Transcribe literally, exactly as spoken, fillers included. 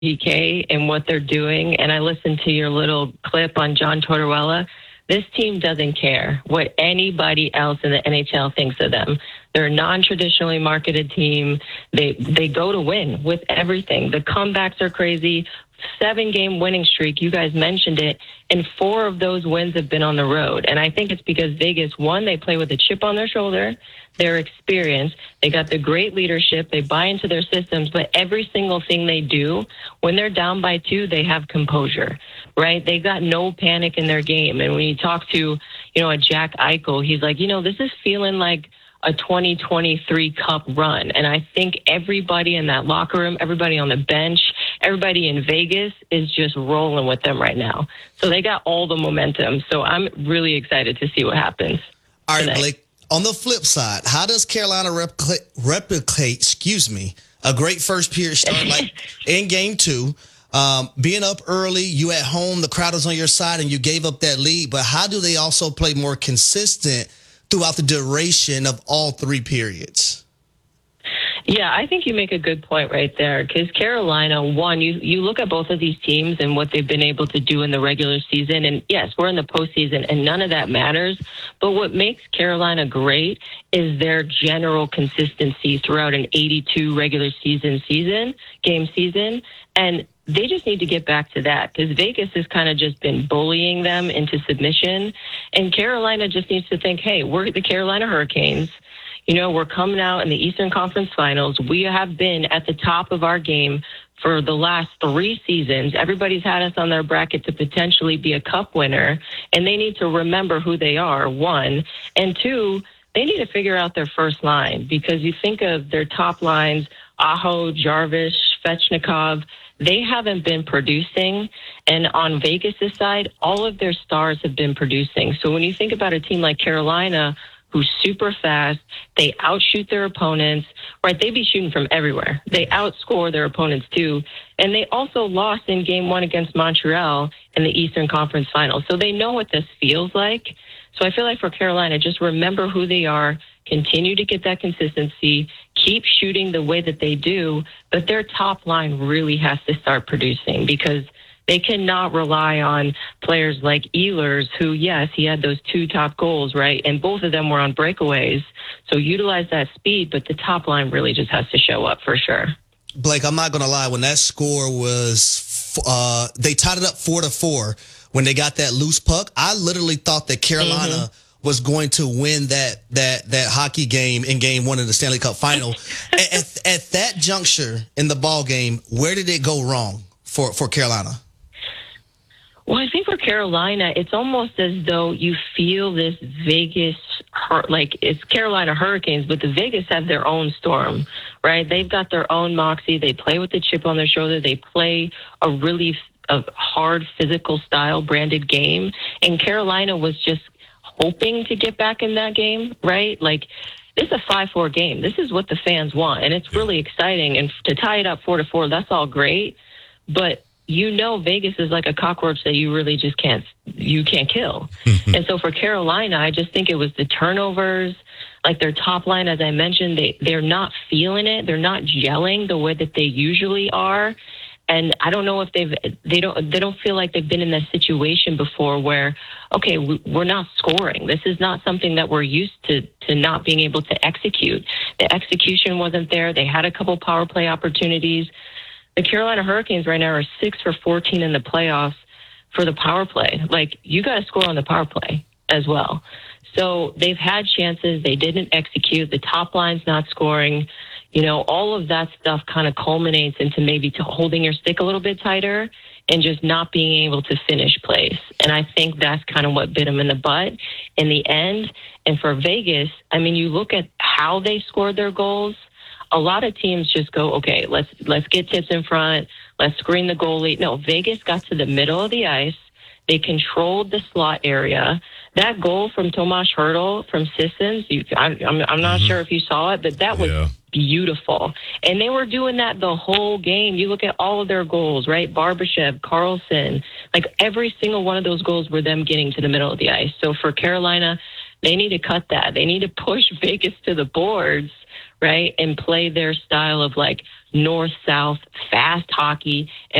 P K and what they're doing, and I listened to your little clip on John Tortorella. This team doesn't care what anybody else in the N H L thinks of them. They're a non-traditionally marketed team. They they go to win with everything. The comebacks are crazy. Seven-game winning streak, you guys mentioned it, and four of those wins have been on the road. And I think it's because Vegas, one, they play with a chip on their shoulder, their experience, they got the great leadership, they buy into their systems, but every single thing they do, when they're down by two, they have composure, right? They got no panic in their game. And when you talk to, you know, a Jack Eichel, he's like, you know, this is feeling like a twenty twenty-three Cup run. And I think everybody in that locker room, everybody on the bench, everybody in Vegas is just rolling with them right now. So they got all the momentum. So I'm really excited to see what happens. All right, tonight. Blake, on the flip side, how does Carolina replicate, replicate excuse me, a great first period start like in game two? Um, being up early, you at home, the crowd is on your side, and you gave up that lead. But how do they also play more consistent throughout the duration of all three periods? Yeah, I think you make a good point right there because Carolina, one, you, you look at both of these teams and what they've been able to do in the regular season. And yes, we're in the postseason and none of that matters. But what makes Carolina great is their general consistency throughout an eighty-two regular season season, game season. And they just need to get back to that because Vegas has kind of just been bullying them into submission. And Carolina just needs to think, hey, we're the Carolina Hurricanes. You know, we're coming out in the Eastern Conference Finals. We have been at the top of our game for the last three seasons. Everybody's had us on their bracket to potentially be a cup winner, and they need to remember who they are, one. And two, they need to figure out their first line because you think of their top lines, Aho, Jarvis, Svechnikov, they haven't been producing. And on Vegas' side, all of their stars have been producing. So when you think about a team like Carolina, who's super fast, they outshoot their opponents, right? They be shooting from everywhere. They outscore their opponents too. And they also lost in game one against Montreal in the Eastern Conference Finals. So they know what this feels like. So I feel like for Carolina, just remember who they are, continue to get that consistency, keep shooting the way that they do, but their top line really has to start producing because they cannot rely on players like Ehlers, who, yes, he had those two top goals, right? And both of them were on breakaways. So utilize that speed, but the top line really just has to show up for sure. Blake, I'm not going to lie. When that score was, uh, they tied it up four to four when they got that loose puck, I literally thought that Carolina mm-hmm. was going to win that that that hockey game in game one of the Stanley Cup final. at, at, at that juncture in the ball game, where did it go wrong for, for Carolina? Well, I think for Carolina, it's almost as though you feel this Vegas, like it's Carolina Hurricanes, but the Vegas have their own storm, right? They've got their own moxie. They play with the chip on their shoulder. They play a really a hard physical style branded game. And Carolina was just hoping to get back in that game, right? Like, this is a five four game. This is what the fans want, and it's really exciting. And to tie it up four to four, that's all great. But you know, Vegas is like a cockroach that you really just can't, you can't kill. And so for Carolina, I just think it was the turnovers, like their top line, as I mentioned, they, they're not feeling it. They're not gelling the way that they usually are. And I don't know if they've, they don't, they don't feel like they've been in that situation before where, okay, we're not scoring. This is not something that we're used to, to not being able to execute. The execution wasn't there. They had a couple power play opportunities. The Carolina Hurricanes right now are six for fourteen in the playoffs for the power play. Like, you got to score on the power play as well. So they've had chances. They didn't execute. The top line's not scoring. You know, all of that stuff kind of culminates into maybe to holding your stick a little bit tighter and just not being able to finish plays. And I think that's kind of what bit them in the butt in the end. And for Vegas, I mean, you look at how they scored their goals. A lot of teams just go, okay, let's let's get tips in front, let's screen the goalie. No, Vegas got to the middle of the ice. They controlled the slot area. That goal from Tomas Hertl from Sissons, you, I, I'm, I'm not mm-hmm. sure if you saw it, but that was yeah. beautiful. And they were doing that the whole game. You look at all of their goals, right? Barbashev, Carlson, like every single one of those goals were them getting to the middle of the ice. So for Carolina, they need to cut that. They need to push Vegas to the boards, right, and play their style of, like, north-south, fast hockey.